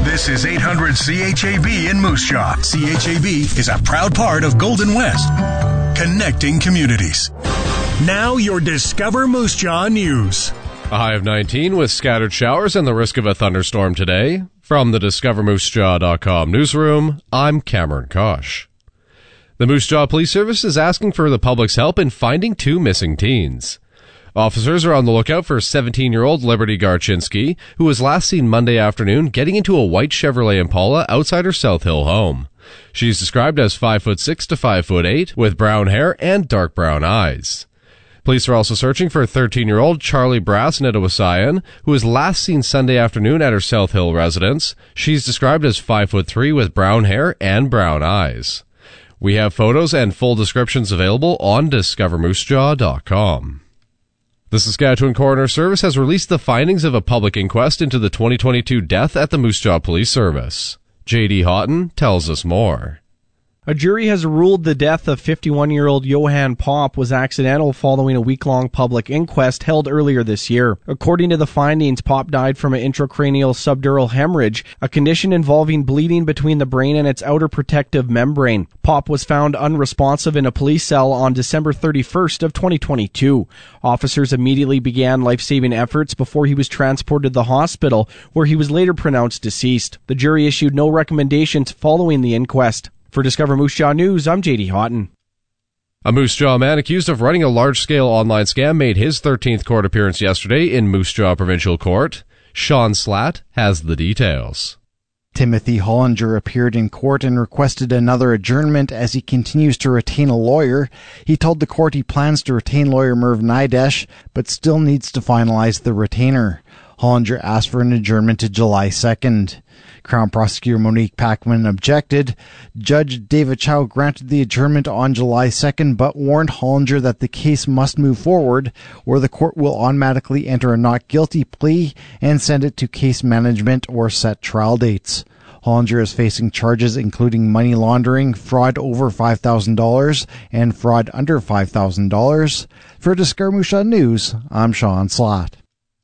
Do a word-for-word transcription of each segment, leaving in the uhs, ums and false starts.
This is eight hundred C H A B in Moose Jaw. C H A B is a proud part of Golden West, connecting communities. Now your Discover Moose Jaw news. A high of nineteen with scattered showers and the risk of a thunderstorm today. From the discover moose jaw dot com newsroom, I'm Cameron Kosh. The Moose Jaw Police Service is asking for the public's help in finding two missing teens. Officers are on the lookout for seventeen-year-old Liberty Garchinsky, who was last seen Monday afternoon getting into a white Chevrolet Impala outside her South Hill home. She's described as five foot six to five foot eight, with brown hair and dark brown eyes. Police are also searching for thirteen-year-old Charlie Brass Nedowasayan, who was last seen Sunday afternoon at her South Hill residence. She's described as five foot three with brown hair and brown eyes. We have photos and full descriptions available on discover moose jaw dot com. The Saskatchewan Coroner Service has released the findings of a public inquest into the twenty twenty-two death at the Moose Jaw Police Service. J D Houghton tells us more. A jury has ruled the death of fifty-one-year-old Johan Popp was accidental following a week-long public inquest held earlier this year. According to the findings, Popp died from an intracranial subdural hemorrhage, a condition involving bleeding between the brain and its outer protective membrane. Popp was found unresponsive in a police cell on December thirty-first of twenty twenty-two. Officers immediately began life-saving efforts before he was transported to the hospital, where he was later pronounced deceased. The jury issued no recommendations following the inquest. For Discover Moose Jaw News, I'm J D Houghton. A Moose Jaw man accused of running a large-scale online scam made his thirteenth court appearance yesterday in Moose Jaw Provincial Court. Sean Slatt has the details. Timothy Hollinger appeared in court and requested another adjournment as he continues to retain a lawyer. He told the court he plans to retain lawyer Merv Nidesh, but still needs to finalize the retainer. Hollinger asked for an adjournment to July second. Crown Prosecutor Monique Packman objected. Judge David Chow granted the adjournment on July second, but warned Hollinger that the case must move forward, or the court will automatically enter a not guilty plea and send it to case management or set trial dates. Hollinger is facing charges including money laundering, fraud over five thousand dollars, and fraud under five thousand dollars. For Discover Moose Jaw News, I'm Sean Slatt.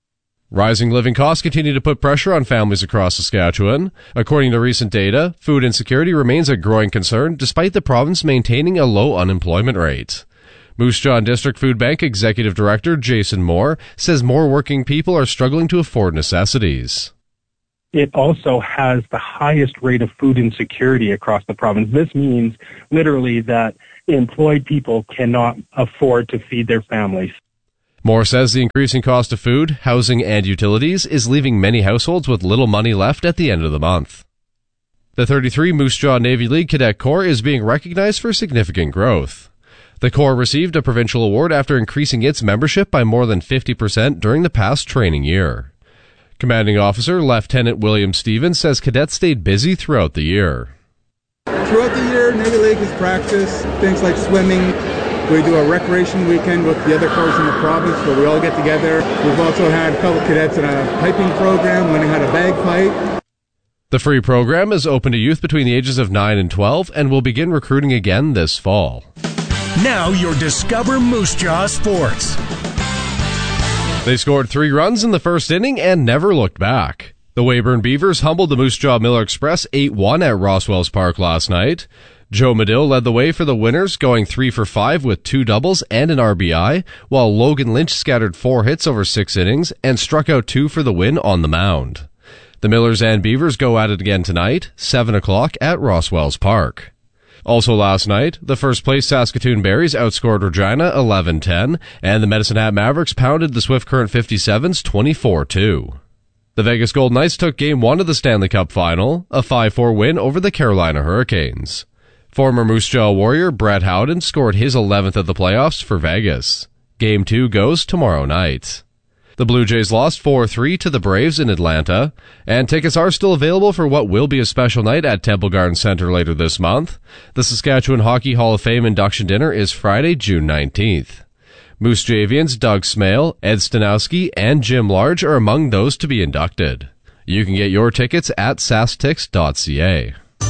Rising living costs continue to put pressure on families across Saskatchewan. According to recent data, food insecurity remains a growing concern despite the province maintaining a low unemployment rate. Moose Jaw District Food Bank Executive Director Jason Moore says more working people are struggling to afford necessities. It also has the highest rate of food insecurity across the province. This means literally that employed people cannot afford to feed their families. Moore says the increasing cost of food, housing, and utilities is leaving many households with little money left at the end of the month. The thirty-three Moose Jaw Navy League Cadet Corps is being recognized for significant growth. The Corps received a provincial award after increasing its membership by more than fifty percent during the past training year. Commanding Officer Lieutenant William Stevens says cadets stayed busy throughout the year. Throughout the year, Navy League has practiced things like swimming. We do a recreation weekend with the other corps in the province where we all get together. We've also had a couple cadets in a piping program, learning how to bagpipe. The free program is open to youth between the ages of nine and twelve and will begin recruiting again this fall. Now your Discover Moose Jaw Sports. They scored three runs in the first inning and never looked back. The Weyburn Beavers humbled the Moose Jaw Miller Express eight one at Roswells Park last night. Joe Medill led the way for the winners, going three for five with two doubles and an R B I, while Logan Lynch scattered four hits over six innings and struck out two for the win on the mound. The Millers and Beavers go at it again tonight, seven o'clock at Roswells Park. Also last night, the first-place Saskatoon Berries outscored Regina eleven ten, and the Medicine Hat Mavericks pounded the Swift Current fifty-sevens twenty-four two. The Vegas Golden Knights took Game one of the Stanley Cup Final, a five four win over the Carolina Hurricanes. Former Moose Jaw Warrior Brett Howden scored his eleventh of the playoffs for Vegas. Game two goes tomorrow night. The Blue Jays lost four three to the Braves in Atlanta, and tickets are still available for what will be a special night at Temple Garden Center later this month. The Saskatchewan Hockey Hall of Fame induction dinner is Friday, June nineteenth. Moose Javians Doug Smale, Ed Stanowski, and Jim Large are among those to be inducted. You can get your tickets at sastix dot c a.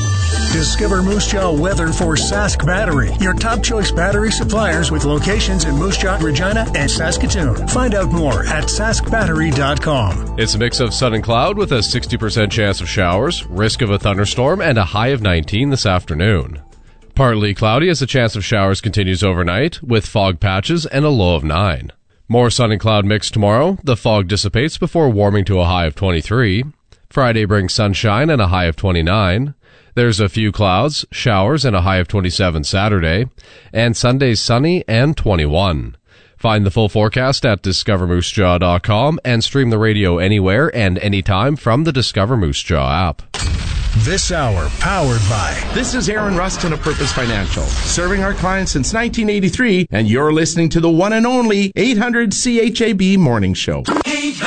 Discover Moose Jaw weather for Sask Battery, your top choice battery suppliers with locations in Moose Jaw, Regina, and Saskatoon. Find out more at sask battery dot com. It's a mix of sun and cloud with a sixty percent chance of showers, risk of a thunderstorm, and a high of nineteen this afternoon. Partly cloudy as the chance of showers continues overnight, with fog patches and a low of nine. More sun and cloud mix tomorrow. The fog dissipates before warming to a high of twenty-three. Friday brings sunshine and a high of twenty-nine. There's a few clouds, showers, and a high of twenty-seven Saturday. And Sunday's sunny and twenty-one. Find the full forecast at discover moose jaw dot com and stream the radio anywhere and anytime from the Discover Moose Jaw app. This hour powered by... This is Aaron Rustin of Purpose Financial, serving our clients since nineteen eighty-three, and you're listening to the one and only eight hundred C H A B Morning Show.